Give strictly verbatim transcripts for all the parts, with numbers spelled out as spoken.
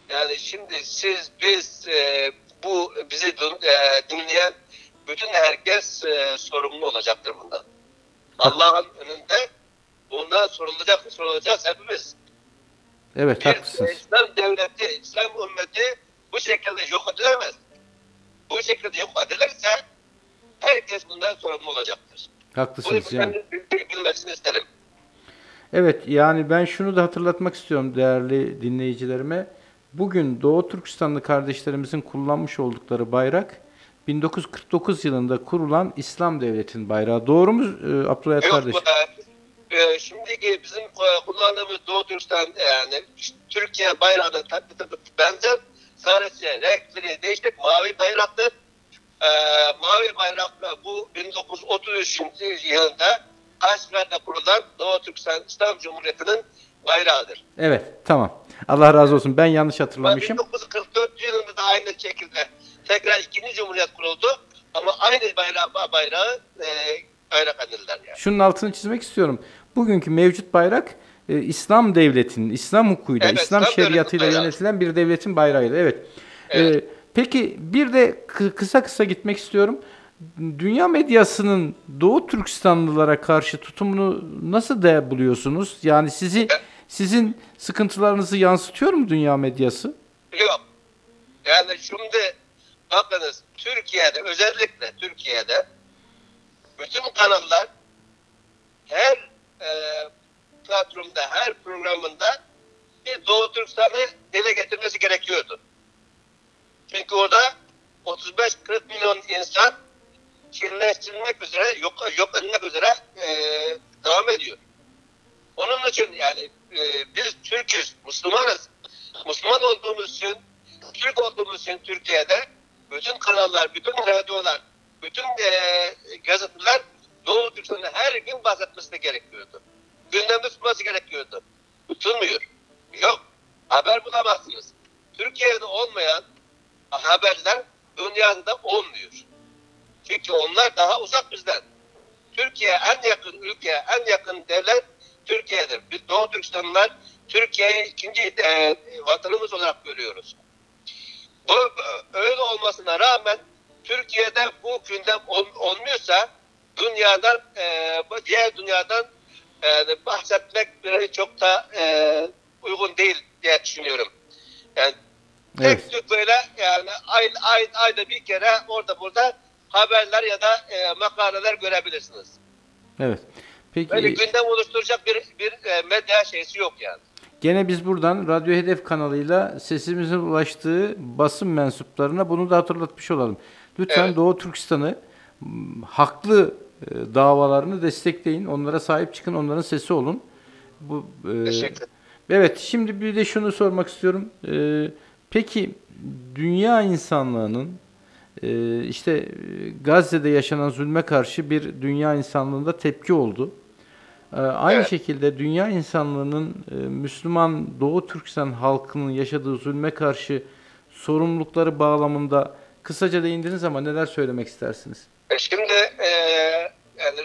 Yani şimdi siz, biz, e, bu bizi dün- e, dinleyen bütün herkes e, sorumlu olacaktır bundan. Hak, Allah'ın önünde bundan sorulacak, sorulacağız hepimiz. evet Bir e, haklısınız. İslam devleti, İslam ümmeti bu şekilde yok edilemez. Bu şekilde yok edilirse herkes bundan sorumlu olacaktır. Bunu Haklısınız yani. bilmeniz, bilmesini isterim. Evet, yani ben şunu da hatırlatmak istiyorum değerli dinleyicilerime. Bugün Doğu Türkistanlı kardeşlerimizin kullanmış oldukları bayrak bin dokuz yüz kırk dokuz yılında kurulan İslam Devleti'nin bayrağı. Doğru mu e, Abdülhayat Yok, kardeş? e, e, şimdiki bizim e, kullandığımız Doğu Türkistan, yani Türkiye bayrağına tabii tabii benzer. Sadece renkleri değiştik. Mavi bayraktır. E, mavi bayrakla bu bin dokuz yüz otuz üç yılında Kaşgar'da kurulan Doğu Türkistan İslam Cumhuriyeti'nin bayrağıdır. Evet, tamam. Allah razı olsun. Ben yanlış Ama hatırlamışım. bin dokuz yüz kırk dört yılında da aynı şekilde tekrar ikinci Cumhuriyet kuruldu. Ama aynı bayrağı, bayrağı e, bayrak anıldılar yani. Şunun altını çizmek istiyorum. Bugünkü mevcut bayrak e, İslam devletinin, İslam hukukuyla, Evet, İslam İslam devletinin şeriatıyla bayrağı. yönetilen bir devletin bayrağıydı. Evet. Evet. E, peki bir de kı- kısa kısa gitmek istiyorum. Dünya medyasının Doğu Türkistanlılara karşı tutumunu nasıl de buluyorsunuz? Yani sizi sizin sıkıntılarınızı yansıtıyor mu dünya medyası? Yok. Yani şimdi bakınız, Türkiye'de, özellikle Türkiye'de bütün kanallar her e, platformda, her programında bir Doğu Türkistan'ı dile getirmesi gerekiyordu. Çünkü orada otuz beş kırk milyon insan Çinleştirilmek üzere, yok, yok edilmek üzere e, devam ediyor. Onun için yani e, biz Türk'üz, Müslümanız. Müslüman olduğumuz için, Türk olduğumuz için Türkiye'de bütün kanallar, bütün radyolar, bütün e, gazeteler Doğu Türkçe'nin her gün bahsetmesi gerekiyordu. Gündemde tutması gerekiyordu. Tutulmuyor. Yok. Haber bulamazsınız. Türkiye'de olmayan haberler dünyada olmuyor. Çünkü onlar daha uzak bizden. Türkiye en yakın ülke, en yakın devlet Türkiye'dir. Biz Doğu Türkistanlılar Türkiye'yi ikinci e, vatanımız olarak görüyoruz. Bu öyle olmasına rağmen Türkiye'de bu gündem ol, olmuyorsa dünyadan, e, diğer dünyadan e, bahsetmek biraz çok da e, uygun değil diye düşünüyorum. Yani Evet. tek tük böyle, yani ay, ay, ayda bir kere orada burada haberler ya da e, makaleler görebilirsiniz. Evet. Böyle Peki gündem oluşturacak bir bir e, medya şeysi yok yani. gene biz buradan Radyo Hedef kanalıyla sesimizin ulaştığı basın mensuplarına bunu da hatırlatmış olalım. Lütfen Evet. Doğu Türkistan'ı m, haklı e, davalarını destekleyin. Onlara sahip çıkın. Onların sesi olun. Bu e, Teşekkür ederim. evet, şimdi bir de şunu sormak istiyorum. E, peki dünya insanlığının e, işte e, Gazze'de yaşanan zulme karşı bir dünya insanlığında tepki oldu. Ee, Aynı Evet. şekilde dünya insanlığının e, Müslüman Doğu Türkistan halkının yaşadığı zulme karşı sorumlulukları bağlamında kısaca değindiniz ama neler söylemek istersiniz? E şimdi e, yani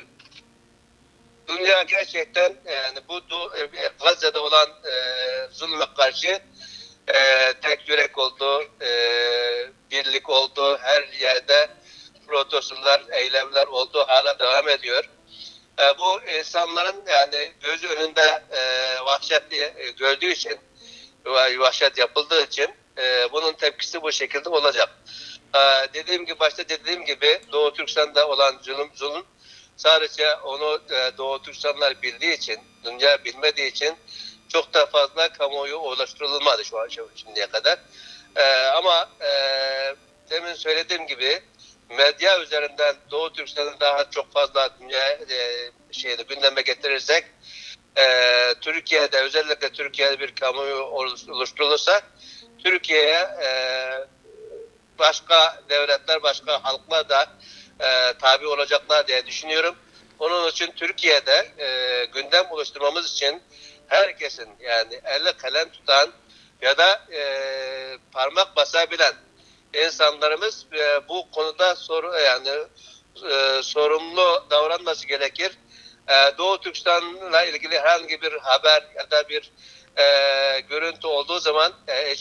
dünya gerçekten, yani bu du- e, Gazze'de olan e, zulme karşı e, tek yürek oldu, e, birlik oldu, her yerde protestolar, eylemler oldu, hala devam ediyor. E, bu insanların yani gözü önünde e, vahşet e, gördüğü için, vahşet yapıldığı için e, bunun tepkisi bu şekilde olacak. E, dediğim gibi, başta dediğim gibi Doğu Türkistan'da olan zulüm, zulüm sadece onu e, Doğu Türkistanlar bildiği için, dünya bilmediği için çok da fazla kamuoyu ulaştırılmadı şu an şimdiye kadar. E, ama e, demin söylediğim gibi medya üzerinden Doğu Türkistan'ı daha çok fazla dünya e, şeyde gündeme getirirsek, e, Türkiye'de, özellikle Türkiye'de bir kamuoyu oluşturulursa Türkiye'ye e, başka devletler, başka halklar da e, tabi olacaklar diye düşünüyorum. Onun için Türkiye'de e, gündem oluşturmamız için herkesin, yani elle kalem tutan ya da e, parmak basabilen insanlarımız e, bu konuda soru yani e, sorumlu davranması gerekir. E, Doğu Türkistan'la ilgili herhangi bir haber ya da bir e, görüntü olduğu zaman e,